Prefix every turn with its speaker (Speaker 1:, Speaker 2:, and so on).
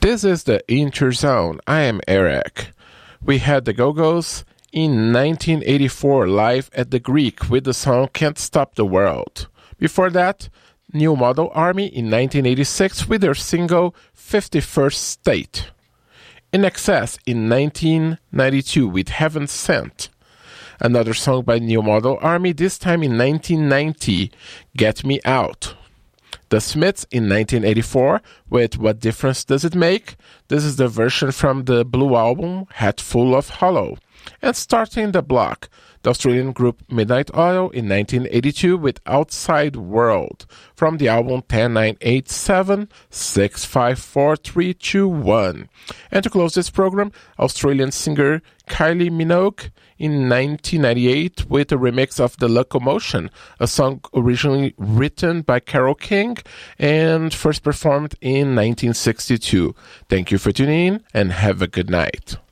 Speaker 1: This is the Interzone. I am Eric. We had the Go-Go's in 1984 live at the Greek with the song Can't Stop the World. Before that, New Model Army in 1986 with their single 51st State. INXS in 1992 with Heaven Sent. Another song by New Model Army, this time in 1990, Get Me Out. The Smiths in 1984 with What Difference Does It Make? This is the version from the Blue album, Hat Full of Hollow. And starting the block, the Australian group Midnight Oil in 1982 with Outside World from the album 10987654321. And to close this program, Australian singer Kylie Minogue in 1998 with a remix of The Locomotion, a song originally written by Carole King and first performed in 1962. Thank you for tuning in and have a good night.